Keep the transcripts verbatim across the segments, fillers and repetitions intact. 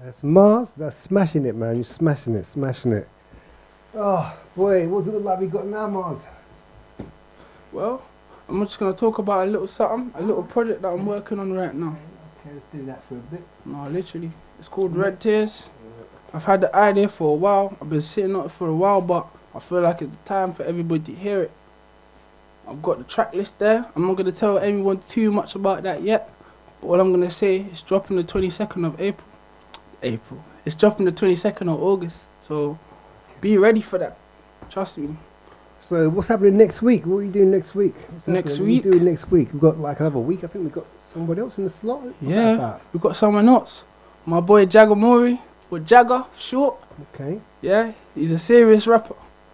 That's Mars. That's smashing it, man. You're smashing it, smashing it. Oh, boy. What does it look like we got now, Mars? Well, I'm just going to talk about a little something, a little project that I'm working on right now. Okay, let's do that for a bit. No, literally. It's called Red Tears. I've had the idea for a while. I've been sitting on it for a while, but I feel like it's the time for everybody to hear it. I've got the track list there. I'm not going to tell anyone too much about that yet. But what I'm going to say, it's dropping the twenty-second of April. April. It's dropping the twenty-second of August. So be ready for that. Trust me. So what's happening next week? What are you doing next week? What's Next happening? week? What are you doing next week? We've got like another week. I think we've got somebody else in the slot. What's that Yeah, about? we've got someone else. My boy Jagger Mori, or Jagger for short. Okay. Yeah, he's a serious rapper.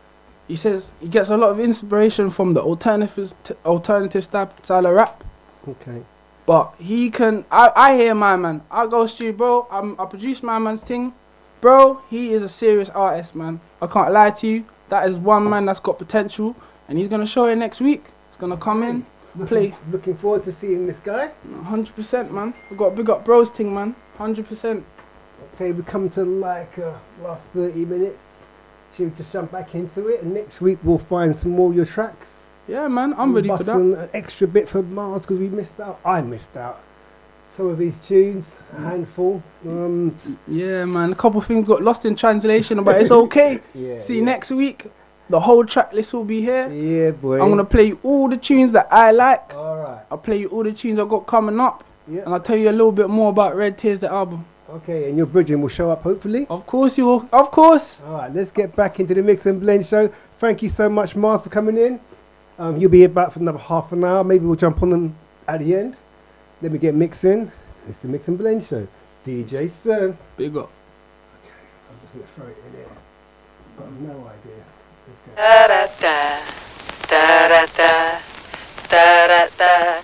He says he gets a lot of inspiration from the alternative t- alternative style, style of rap. Okay. But he can, I, I hear my man. I go studio, bro. I'm, I produce my man's thing. Bro, he is a serious artist, man. I can't lie to you. That is one man that's got potential. And he's going to show it next week. He's going to come in, Looking, play. Looking forward to seeing this guy. one hundred percent, man. I've got a big up bros thing, man. one hundred percent. Okay, we come to like uh, last thirty minutes. Should we just jump back into it? And next week we'll find some more of your tracks. Yeah, man. I'm We'll ready for bust that. An extra bit for Mars because we missed out. I missed out. Some of his tunes, a handful. Um, Yeah, man. A couple things got lost in translation, but it's okay. yeah. See, yeah. next week, the whole track list will be here. Yeah, boy. I'm going to play you all the tunes that I like. All right. I'll play you all the tunes I've got coming up. Yeah. And I'll tell you a little bit more about Red Tears, the album. Okay, and your bridging will show up hopefully. Of course you will. Of course. All right, let's get back into the Mix and Blend show. Thank you so much, Mars, for coming in. Um, you'll be here back for another half an hour. Maybe we'll jump on them at the end. Let me get mixing. It's the Mix and Blend show. D J Cern. Big up. Okay, I'm just going to throw it in here. Got no idea. Let's go. Da da da da da da da da da